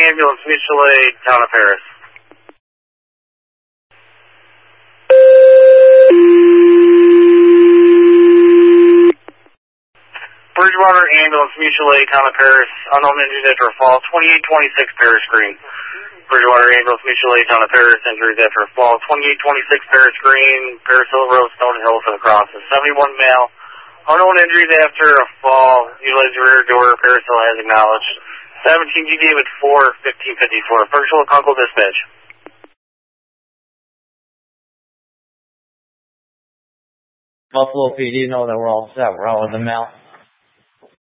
Ambulance, Mutual Aid, Town of Paris. Bridgewater Ambulance, Mutual Aid, Town of Paris, unknown injuries after a fall, 2826 Paris Green. Bridgewater Ambulance, Mutual Aid, Town of Paris, injuries after a fall, 2826 Paris Green, Paris Hill Road, Stone Hill for the crosses. 71 male, unknown injuries after a fall, utilized rear door, Paris Hill has acknowledged. 17 G David 4, 1554, virtual Kunkel dispatch. Buffalo PD, know that we're all set. We're out with the mail.